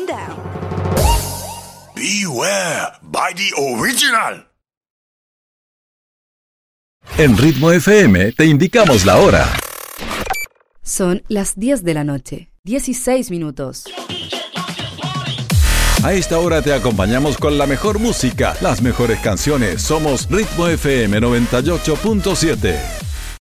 down. Beware by the original. En Ritmo FM te indicamos la hora. Son las 10 de la noche, 16 minutos. A esta hora te acompañamos con la mejor música, las mejores canciones. Somos Ritmo FM 98.7.